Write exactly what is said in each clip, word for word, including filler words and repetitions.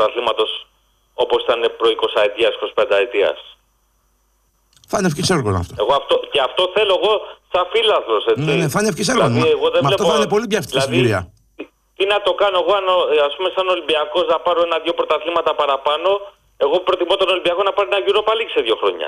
πρωταθλήματος όπως ήταν προ εικοσαετίας, εικοσιπενταετίας. Θα είναι ευκής έργο αυτό. Εγώ αυτό. Και αυτό θέλω εγώ σαν φίλαθλος. Ναι, ναι, θα είναι ευκής έργο. Δηλαδή, εγώ δεν Μα βλέπω, αυτό θα είναι πολύ πιαυτή δηλαδή, συγκυρία. Τι, τι να το κάνω εγώ, αν, ας πούμε, σαν Ολυμπιακός να πάρω ένα-δύο πρωταθλήματα παραπάνω. Εγώ προτιμώ τον Ολυμπιακό να πάρει ένα Europa League σε δύο χρόνια.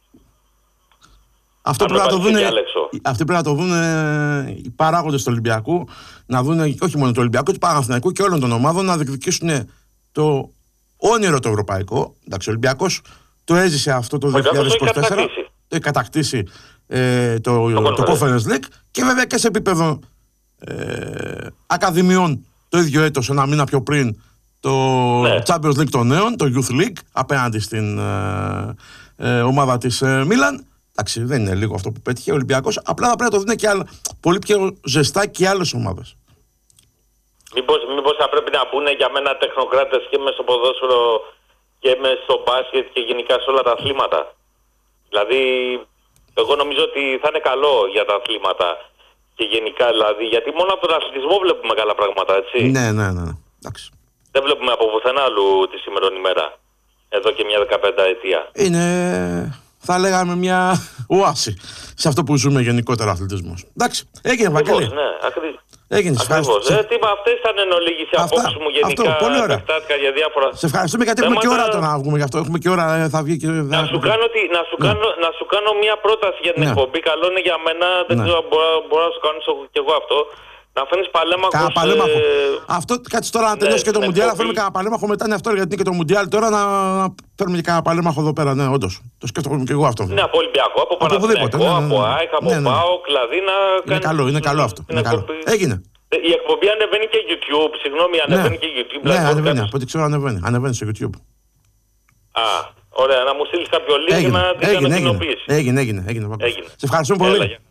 Αυτό πρέπει, να το δουν, αυτοί πρέπει να το δουν οι παράγοντες του Ολυμπιακού, να δουν όχι μόνο του Ολυμπιακού, του Παναθηναϊκού και όλων των ομάδων να διεκδικήσουν το όνειρο το ευρωπαϊκό. Εντάξει, ο Ολυμπιακός το έζησε αυτό το δύο χιλιάδες είκοσι τέσσερα, το έχει κατακτήσει ε, το, το, το Conference League και βέβαια και σε επίπεδο ε, ακαδημιών το ίδιο έτος, ένα μήνα πιο πριν, το ναι. Champions League των νέων, το Youth League, απέναντι στην ε, ε, ομάδα της ε, Μίλαν. Εντάξει, δεν είναι λίγο αυτό που πέτυχε ο Ολυμπιακός. Απλά θα πρέπει να το δουν και άλλα, πολύ πιο ζεστά και άλλες ομάδες. Μήπως, μήπως θα πρέπει να μπουν για μένα τεχνοκράτες και μέσα στο ποδόσφαιρο και μέσα στο μπάσκετ και γενικά σε όλα τα αθλήματα. Δηλαδή, εγώ νομίζω ότι θα είναι καλό για τα αθλήματα και γενικά δηλαδή, γιατί μόνο από τον αθλητισμό βλέπουμε καλά πράγματα, έτσι. Ναι, ναι, ναι. Εντάξει. Δεν βλέπουμε από πουθενά άλλου τη σημερινή ημέρα. Εδώ και μια δεκαπενταετία. Είναι, θα λέγαμε, μια οάση σε αυτό που ζούμε γενικότερα αθλητισμός. Εντάξει, έγινε, Βαγγέλη. Ναι, ακριβώς. Έγινε, σε ευχαριστώ. Ε, τι είπα, αυτές ήταν εν ολίγης οι απόψεις μου γενικά. Αυτό, πολύ ωραία. Για διάφορα σε ευχαριστούμε γιατί θέματα... έχουμε και ώρα τώρα να βγούμε γι' αυτό. Έχουμε και ώρα, θα βγει και... Να σου, κάνω, τι, να, σου ναι. κάνω, να σου κάνω μια πρόταση για την ναι. εκπομπή. Καλό είναι για μένα, δεν ναι. ξέρω, μπορώ, μπορώ να σου κάνω κι εγώ αυτό. Να φέρνεις παλέμαχο. Κάνα παλέμαχο. Ε... Αυτό κάτσε τώρα να τελειώσει ναι, και το Μουντιάλ. Να φέρουμε κανένα παλέμαχο μετά είναι αυτό, γιατί είναι και το Μουντιάλ τώρα να φέρουμε και κανένα παλέμαχο εδώ πέρα. Ναι, όντως. Το σκέφτομαι και εγώ αυτό. Ναι, από Ολυμπιακό, από Παναθηναϊκό, ναι, ναι, ναι, ναι. από ΑΕΚ, από ΠΑΟΚ, δηλαδή να. Είναι καλό, είναι καλό αυτό. Έγινε. Η εκπομπή ανεβαίνει και YouTube, συγγνώμη, ανεβαίνει και YouTube. Ναι, ανεβαίνει, από ό,τι ξέρω ανεβαίνει. Ανεβαίνει στο YouTube. Α, ωραία, να μου στείλεις κάποιο link και να την κάνω κοινοποίηση. Έγινε, έγινε, έγινε. Σε ευχαριστούμε πολύ.